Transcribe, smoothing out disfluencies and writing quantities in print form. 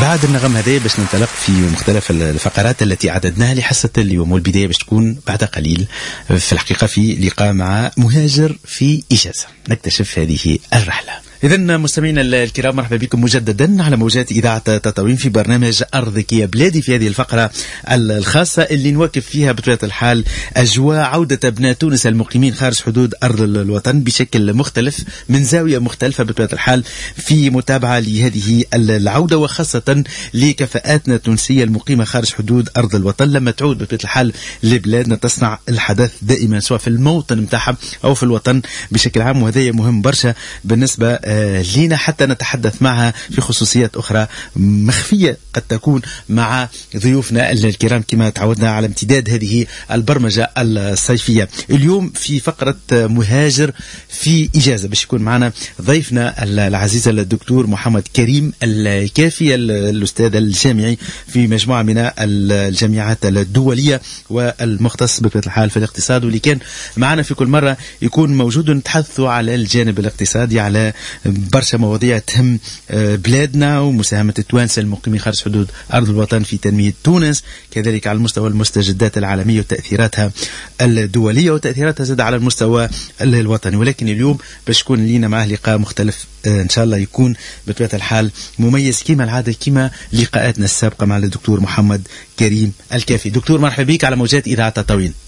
بعد النغم هذا باش ننطلق في مختلف الفقرات التي عددناها لحصة اليوم، والبداية باش تكون بعد قليل في الحقيقة في لقاء مع مهاجر في إجازة نكتشف هذه الرحلة. إذن مستمعينا الكرام، مرحبا بكم مجددا على موجات إذاعة تطاوين في برنامج أرضك يا بلادي، في هذه الفقرة الخاصة اللي نواكب فيها بطبيعة الحال أجواء عودة أبناء تونس المقيمين خارج حدود أرض الوطن بشكل مختلف من زاوية مختلفة بطبيعة الحال، في متابعة لهذه العودة وخاصة لكفاءاتنا التونسية المقيمة خارج حدود أرض الوطن لما تعود بطبيعة الحال لبلادنا تصنع الحدث دائما سواء في الموطن متاعها أو في الوطن بشكل عام، وهذا مهم برشا بالنسبة لينا حتى نتحدث معها في خصوصيات أخرى مخفية قد تكون مع ضيوفنا الكرام كما تعودنا على امتداد هذه البرمجة الصيفية. اليوم في فقرة مهاجر في إجازة باش يكون معنا ضيفنا العزيز الدكتور محمد كريم الكافي، الأستاذ الجامعي في مجموعة من الجامعات الدولية والمختص بطبيعة الحال في الاقتصاد، واللي كان معنا في كل مرة يكون موجود نتحدث على الجانب الاقتصادي، على برشا مواضيع تهم بلادنا ومساهمة التوانسة المقيمين خارج حدود أرض الوطن في تنمية تونس، كذلك على المستوى المستجدات العالمية وتأثيراتها الدولية وتأثيراتها زاد على المستوى الوطني. ولكن اليوم باش يكون لينا معه لقاء مختلف إن شاء الله يكون بطبيعة الحال مميز كما العادة كما لقاءاتنا السابقة مع الدكتور محمد كريم الكافي. دكتور مرحبا بك على موجات إذاعة تطاوين.